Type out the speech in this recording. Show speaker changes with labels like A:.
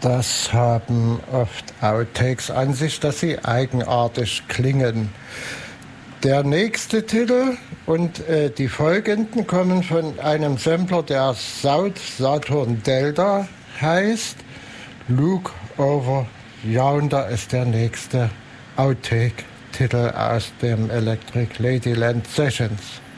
A: Das haben oft Outtakes an sich, dass sie eigenartig klingen. Der nächste Titel und die folgenden kommen von einem Sampler, der South Saturn Delta heißt. Look Over Yonder ist der nächste Outtake-Titel aus dem Electric Ladyland Sessions.